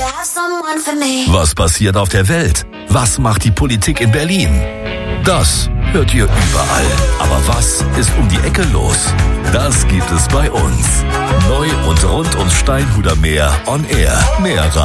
Was passiert auf der Welt? Was macht die Politik in Berlin? Das hört ihr überall. Aber was ist um die Ecke los? Das gibt es bei uns. Neu und rund ums Steinhuder Meer on Air. Mehr